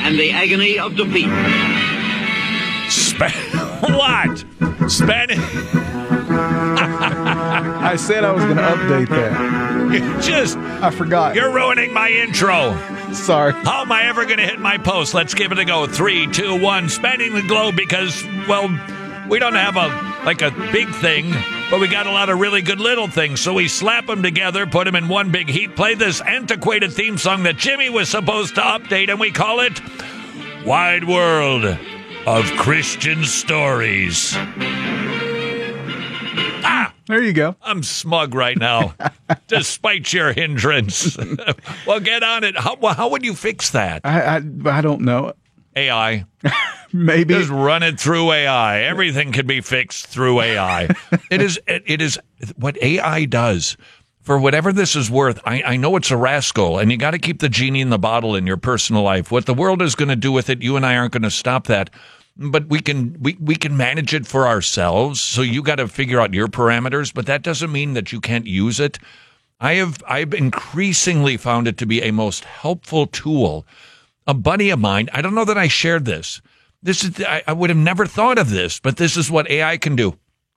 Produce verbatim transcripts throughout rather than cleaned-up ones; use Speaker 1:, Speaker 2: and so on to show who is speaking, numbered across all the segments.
Speaker 1: and the agony of defeat.
Speaker 2: Sp- what? Spanish?
Speaker 3: I said I was going to update that.
Speaker 2: You just...
Speaker 3: I forgot.
Speaker 2: You're ruining my intro.
Speaker 3: Sorry.
Speaker 2: How am I ever going to hit my post? Let's give it a go. Three, two, one. Spanning the globe because, well, we don't have a like a big thing, but we got a lot of really good little things. So we slap them together, put them in one big heap, play this antiquated theme song that Jimmy was supposed to update, and we call it Wide World of Christian Stories. Ah!
Speaker 3: There you go.
Speaker 2: I'm smug right now, despite your hindrance. Well, get on it. How, how would you fix that?
Speaker 3: I, I I don't know.
Speaker 2: A I.
Speaker 3: Maybe.
Speaker 2: Just run it through A I. Everything can be fixed through A I. It is it, it is what A I does. For whatever this is worth, I, I know it's a rascal, and you got to keep the genie in the bottle in your personal life. What the world is going to do with it, you and I aren't going to stop that. But we can we, we can manage it for ourselves. So you got to figure out your parameters, but that doesn't mean that you can't use it. I have I've increasingly found it to be a most helpful tool. A buddy of mine, I don't know that I shared this. This is I, I would have never thought of this, but this is what A I can do.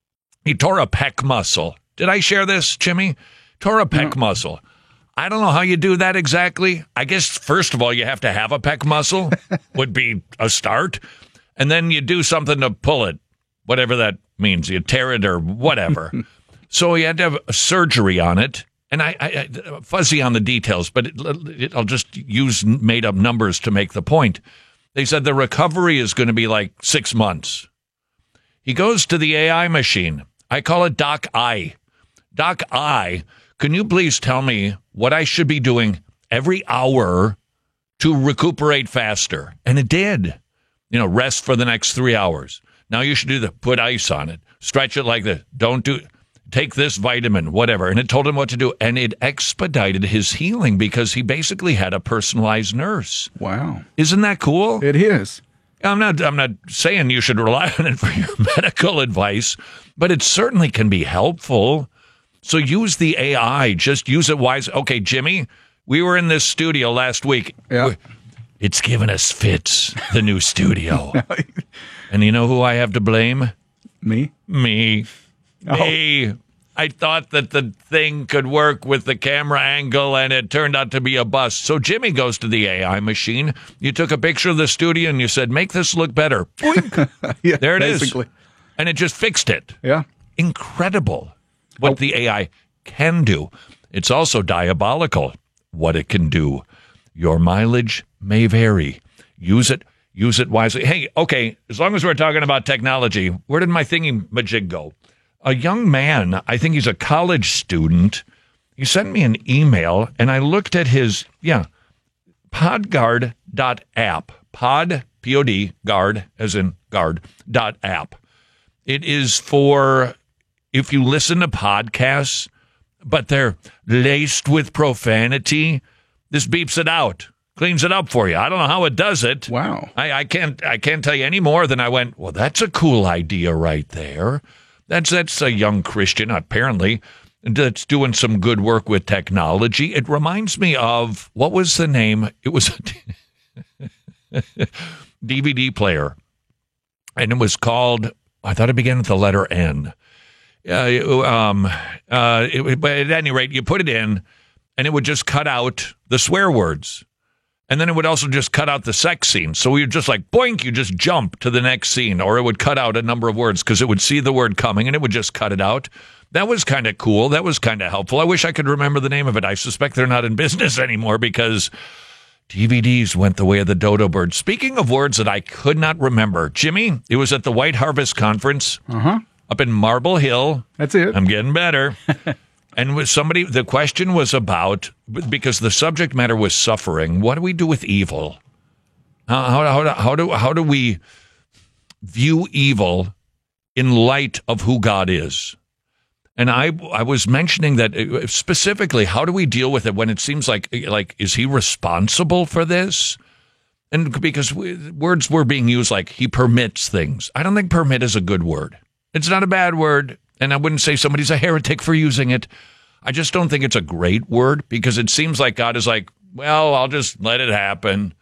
Speaker 2: He tore a pec muscle. Did I share this, Jimmy? Tore a pec no. muscle. I don't know how you do that exactly. I guess, first of all, you have to have a pec muscle, would be a start. And then you do something to pull it, whatever that means. You tear it or whatever. So he had to have a surgery on it. And I, I, I fuzzy on the details, but it, it, I'll just use made-up numbers to make the point. They said the recovery is going to be like six months. He goes to the A I machine. I call it Doc I. Doc I, can you please tell me what I should be doing every hour to recuperate faster? And it did. You know, rest for the next three hours. Now you should do the put ice on it. Stretch it like this. Don't do, take this vitamin, whatever. And it told him what to do. And it expedited his healing because he basically had a personalized nurse.
Speaker 3: Wow.
Speaker 2: Isn't that cool?
Speaker 3: It is.
Speaker 2: I'm not, I'm not saying you should rely on it for your medical advice, but it certainly can be helpful. So use the A I. Just use it wisely. Okay, Jimmy, we were in this studio last week.
Speaker 3: Yeah.
Speaker 2: It's given us fits, the new studio. And you know who I have to blame?
Speaker 3: Me?
Speaker 2: Me.
Speaker 3: Oh.
Speaker 2: Me. I thought that the thing could work with the camera angle, and it turned out to be a bust. So Jimmy goes to the A I machine. You took a picture of the studio, and you said, make this look better.
Speaker 3: Yeah,
Speaker 2: there it
Speaker 3: basically.
Speaker 2: is. And it just fixed it.
Speaker 3: Yeah.
Speaker 2: Incredible what oh. the A I can do. It's also diabolical what it can do. Your mileage may vary. Use it. Use it wisely. Hey, okay, as long as we're talking about technology, where did my thingy-majig go? A young man, I think he's a college student, he sent me an email, and I looked at his, yeah, podguard dot app. Pod, P O D, guard, as in guard, dot app. It is for if you listen to podcasts, but they're laced with profanity, this beeps it out, cleans it up for you. I don't know how it does it.
Speaker 3: Wow.
Speaker 2: I, I can't I can't tell you any more than I went, well, that's a cool idea right there. That's that's a young Christian, apparently, that's doing some good work with technology. It reminds me of, what was the name? It was a D V D player, and it was called, I thought it began with the letter N. Uh, um, uh, it, but at any rate, you put it in, and it would just cut out the swear words. And then it would also just cut out the sex scene. So you're just like, boink, you just jump to the next scene. Or it would cut out a number of words because it would see the word coming and it would just cut it out. That was kind of cool. That was kind of helpful. I wish I could remember the name of it. I suspect they're not in business anymore because D V Ds went the way of the dodo bird. Speaking of words that I could not remember, Jimmy, it was at the White Harvest Conference
Speaker 3: uh-huh.
Speaker 2: up in Marble Hill.
Speaker 3: That's it.
Speaker 2: I'm getting better. And with somebody, the question was about, because the subject matter was suffering, what do we do with evil? How, how, how, how, do, how do we view evil in light of who God is? And I I was mentioning that specifically, how do we deal with it when it seems like, like is he responsible for this? And because we, words were being used like he permits things. I don't think permit is a good word. It's not a bad word. And I wouldn't say somebody's a heretic for using it. I just don't think it's a great word because it seems like God is like, well, I'll just let it happen.